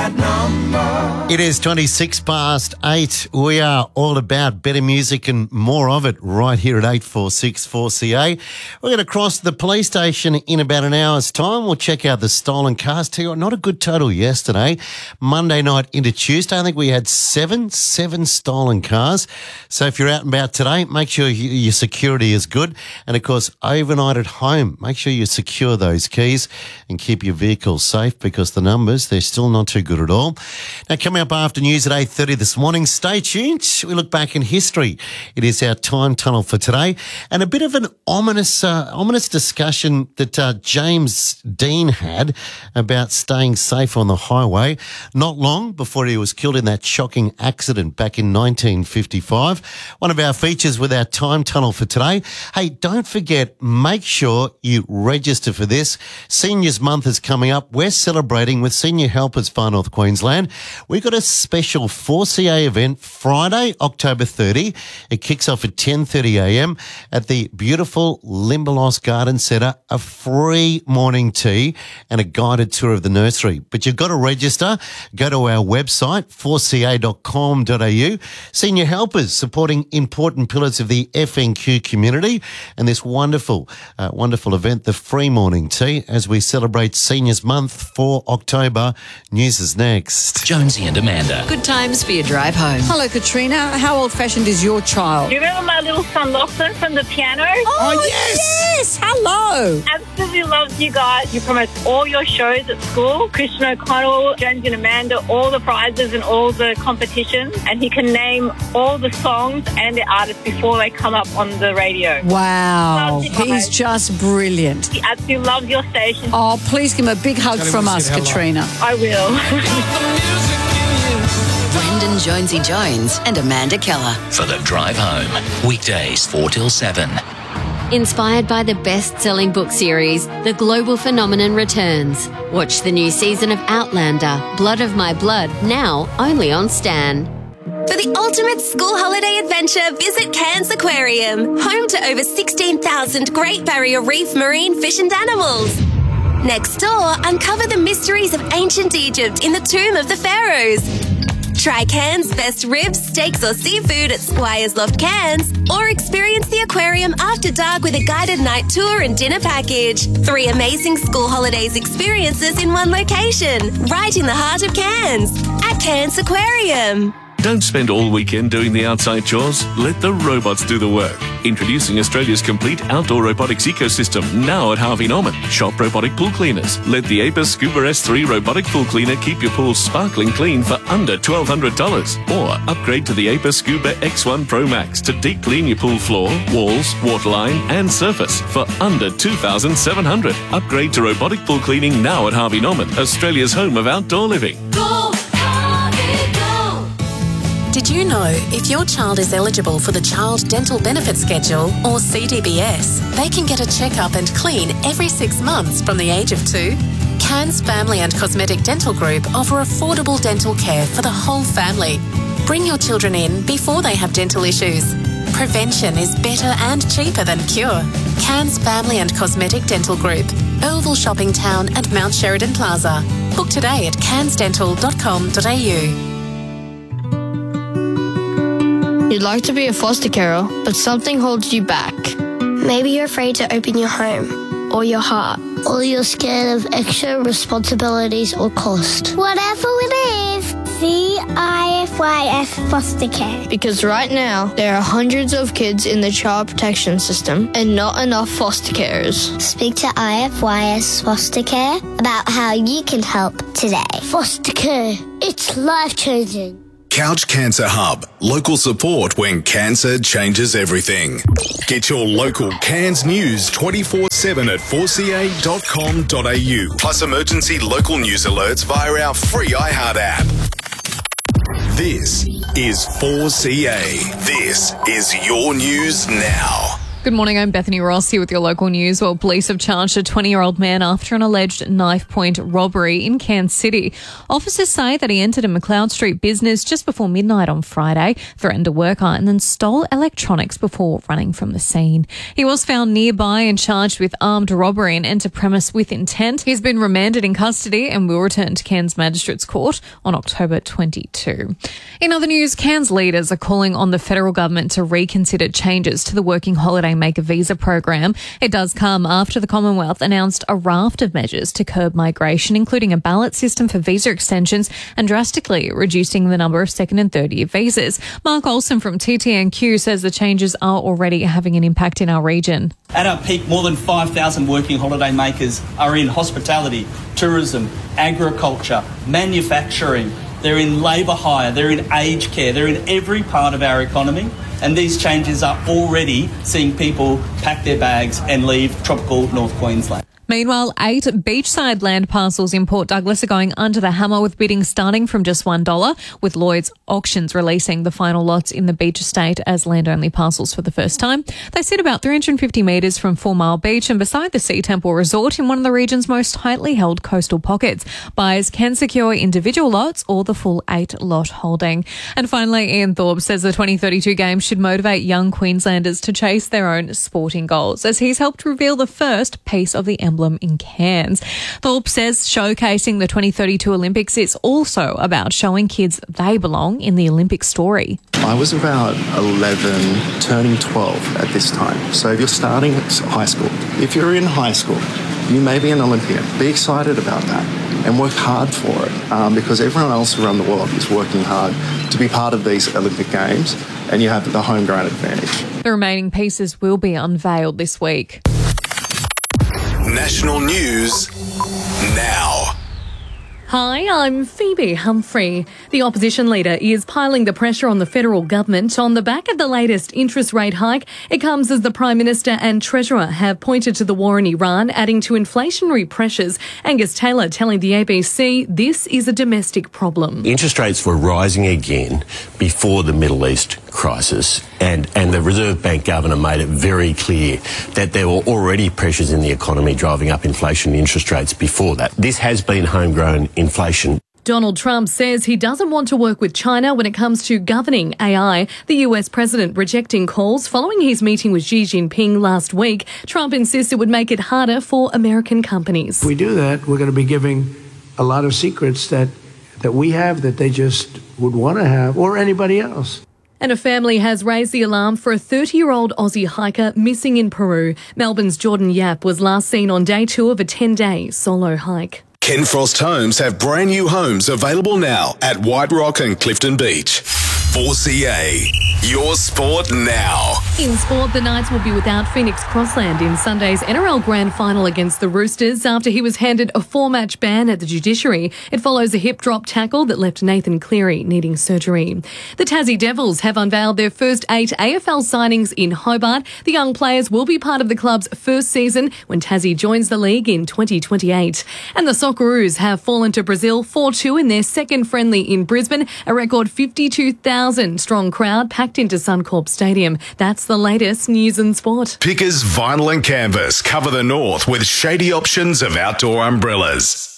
that number. It is 26 past 8. We are all about better music and more of it right here at 846 4CA. We're going to cross the police station in about an hour's time. We'll check out the stolen cars. Tell you what, not a good total yesterday. Monday night into Tuesday, I think we had seven stolen cars. So if you're out and about today, make sure your security is good. And of course, overnight at home, make sure you secure those keys and keep your vehicle safe, because the numbers, they're still not too good at all. Now, coming up after news at 8:30 this morning, stay tuned. We look back in history. It is our time tunnel for today, and a bit of an ominous discussion that James Dean had about staying safe on the highway not long before he was killed in that shocking accident back in 1955. One of our features with our time tunnel for today. Hey, don't forget, make sure you register for this. Seniors Month is coming up. We're celebrating with Senior Helpers Far North Queensland. We've got a special 4CA event Friday, October 30. It kicks off at 10:30am at the beautiful Limberlost Garden Centre, a free morning tea and a guided tour of the nursery. But you've got to register. Go to our website, 4ca.com.au. Senior Helpers, supporting important pillars of the FNQ community, and this wonderful event, the free morning tea, as we celebrate Seniors Month for October. News is next. Jonesy and Amanda. Good times for your drive home. Hello, Katrina. How old-fashioned is your child? Do you remember my little son Lachlan from the piano? Oh, yes! Hello! Absolutely loves you guys. You promote all your shows at school. Christian O'Connell, Jonesy and Amanda, all the prizes and all the competitions. And he can name all the songs and the artists before they come up on the radio. Wow. Loves you guys. He's just brilliant. He absolutely loves your station. Oh, please give him a big hug from us, Katrina. I will. Brendan Jonesy Jones and Amanda Keller. For the drive home. Weekdays 4 till 7. Inspired by the best-selling book series, The Global Phenomenon returns. Watch the new season of Outlander, Blood of My Blood, now only on Stan. For the ultimate school holiday adventure, visit Cairns Aquarium, home to over 16,000 Great Barrier Reef marine fish and animals. Next door, uncover the mysteries of ancient Egypt in the Tomb of the Pharaohs. Try Cairns' best ribs, steaks or seafood at Squires Loft Cairns, or experience the aquarium after dark with a guided night tour and dinner package. 3 amazing school holidays experiences in one location, right in the heart of Cairns, at Cairns Aquarium. Don't spend all weekend doing the outside chores. Let the robots do the work. Introducing Australia's complete outdoor robotics ecosystem, now at Harvey Norman. Shop robotic pool cleaners. Let the Apis Scuba S3 robotic pool cleaner keep your pool sparkling clean for under $1,200. Or upgrade to the Apis Scuba X1 Pro Max to deep clean your pool floor, walls, waterline and surface for under $2,700. Upgrade to robotic pool cleaning now at Harvey Norman, Australia's home of outdoor living. Did you know if your child is eligible for the Child Dental Benefit Schedule, or CDBS, they can get a checkup and clean every 6 months from the age of 2? Cairns Family and Cosmetic Dental Group offer affordable dental care for the whole family. Bring your children in before they have dental issues. Prevention is better and cheaper than cure. Cairns Family and Cosmetic Dental Group, Earlville Shopping Town and Mount Sheridan Plaza. Book today at cairnsdental.com.au. You'd like to be a foster carer, but something holds you back. Maybe you're afraid to open your home or your heart, or you're scared of extra responsibilities or cost. Whatever it is, CIFYS Foster Care. Because right now, there are hundreds of kids in the child protection system and not enough foster carers. Speak to IFYS Foster Care about how you can help today. Foster care, it's life-changing. Couch Cancer Hub. Local support when cancer changes everything. Get your local Cairns news 24/7 at 4ca.com.au. Plus emergency local news alerts via our free iHeart app. This is 4CA. This is your news now. Good morning, I'm Bethany Ross here with your local news. Well, police have charged a 20-year-old man after an alleged knife-point robbery in Cairns City. Officers say that he entered a McLeod Street business just before midnight on Friday, threatened a worker and then stole electronics before running from the scene. He was found nearby and charged with armed robbery and enter premise with intent. He's been remanded in custody and will return to Cairns Magistrates Court on October 22. In other news, Cairns leaders are calling on the federal government to reconsider changes to the Working Holiday Maker visa program. It does come after the Commonwealth announced a raft of measures to curb migration, including a ballot system for visa extensions and drastically reducing the number of second and third year visas. Mark Olsen from TTNQ says the changes are already having an impact in our region. At our peak, more than 5,000 working holiday makers are in hospitality, tourism, agriculture, manufacturing. They're in labour hire, they're in aged care, they're in every part of our economy. And these changes are already seeing people pack their bags and leave tropical North Queensland. Meanwhile, 8 beachside land parcels in Port Douglas are going under the hammer with bidding starting from just $1, with Lloyd's Auctions releasing the final lots in the beach estate as land-only parcels for the first time. They sit about 350 metres from 4 Mile Beach and beside the Sea Temple Resort in one of the region's most tightly held coastal pockets. Buyers can secure individual lots or the full 8-lot holding. And finally, Ian Thorpe says the 2032 Games should motivate young Queenslanders to chase their own sporting goals, as he's helped reveal the first piece of the emblem in Cairns. Thorpe says showcasing the 2032 Olympics is also about showing kids they belong in the Olympic story. I was about 11, turning 12 at this time. So if you're starting at high school, if you're in high school, you may be an Olympian. Be excited about that and work hard for it because everyone else around the world is working hard to be part of these Olympic Games and you have the homegrown advantage. The remaining pieces will be unveiled this week. National news now. Hi, I'm Phoebe Humphrey. The opposition leader is piling the pressure on the federal government on the back of the latest interest rate hike. It comes as the Prime Minister and Treasurer have pointed to the war in Iran, adding to inflationary pressures. Angus Taylor telling the ABC this is a domestic problem. Interest rates were rising again before the Middle East crisis, and the Reserve Bank Governor made it very clear that there were already pressures in the economy driving up inflation and interest rates before that. This has been homegrown inflation. Donald Trump says he doesn't want to work with China when it comes to governing AI. The US president rejecting calls following his meeting with Xi Jinping last week. Trump insists it would make it harder for American companies. If we do that, we're going to be giving a lot of secrets that we have that they just would want to have, or anybody else. And a family has raised the alarm for a 30-year-old Aussie hiker missing in Peru. Melbourne's Jordan Yap was last seen on day 2 of a 10-day solo hike. Ken Frost Homes have brand new homes available now at White Rock and Clifton Beach. 4CA, your sport now. In sport, the Knights will be without Phoenix Crossland in Sunday's NRL Grand Final against the Roosters after he was handed a 4-match ban at the judiciary. It follows a hip drop tackle that left Nathan Cleary needing surgery. The Tassie Devils have unveiled their first 8 AFL signings in Hobart. The young players will be part of the club's first season when Tassie joins the league in 2028. And the Socceroos have fallen to Brazil 4-2 in their second friendly in Brisbane. A record 52,000 strong crowd packed into Suncorp Stadium. That's the latest news and sport. Pickers Vinyl and Canvas cover the north with shady options of outdoor umbrellas.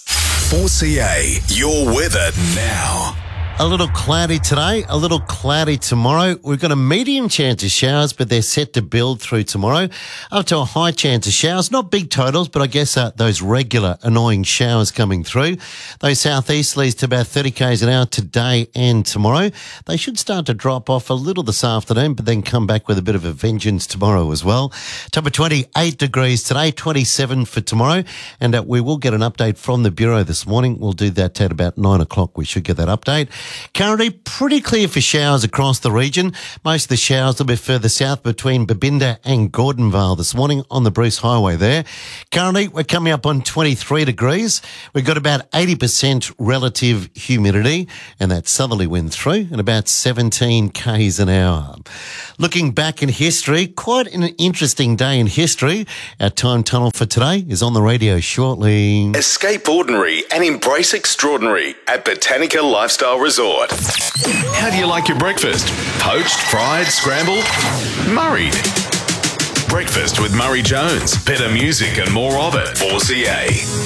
4CA, your weather now. A little cloudy today, a little cloudy tomorrow. We've got a medium chance of showers, but they're set to build through tomorrow. Up to a high chance of showers, not big totals, but I guess those regular annoying showers coming through. Those southeasterlies to about 30 k's an hour today and tomorrow. They should start to drop off a little this afternoon, but then come back with a bit of a vengeance tomorrow as well. Top of 28 degrees today, 27 for tomorrow. And we will get an update from the Bureau this morning. We'll do that at about 9 o'clock. We should get that update. Currently pretty clear for showers across the region. Most of the showers will be further south between Babinda and Gordonvale this morning on the Bruce Highway there. Currently we're coming up on 23 degrees. We've got about 80% relative humidity and that southerly wind through and about 17 k's an hour. Looking back in history, quite an interesting day in history. Our time tunnel for today is on the radio shortly. Escape ordinary and embrace extraordinary at Botanica Lifestyle Resort. How do you like your breakfast? Poached, fried, scrambled? Murrayed? Breakfast with Murray Jones. Better music and more of it. 4CA.